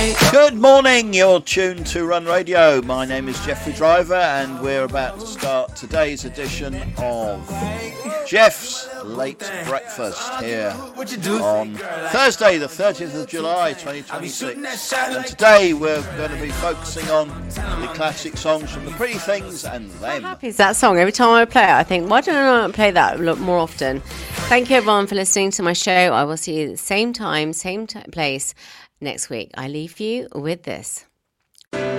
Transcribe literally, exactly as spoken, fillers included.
Good morning, you're tuned to Run Radio. My name is Jeffrey Driver and we're about to start today's edition of Jeff's Late Breakfast here on Thursday the thirtieth of July twenty twenty-six. And today we're going to be focusing on the classic songs from The Pretty Things and Them. How happy is that song? Every time I play it I think, why don't I play that a lot more often? Thank you everyone for listening to my show. I will see you at the same time, same t- place next week. I leave you with this.